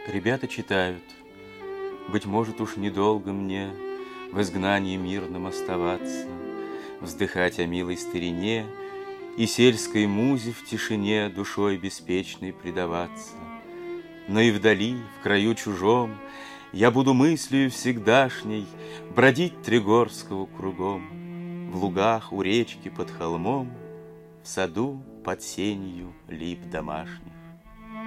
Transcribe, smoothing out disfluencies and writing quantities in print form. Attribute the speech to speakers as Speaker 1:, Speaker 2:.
Speaker 1: Ребята читают. Быть может, уж недолго мне в изгнании мирном оставаться, вздыхать о милой старине и сельской музе в тишине душой беспечной предаваться. Но и вдали, в краю чужом, я буду мыслью всегдашней бродить Тригорского кругом, в лугах у речки под холмом, в саду под сенью лип домашних.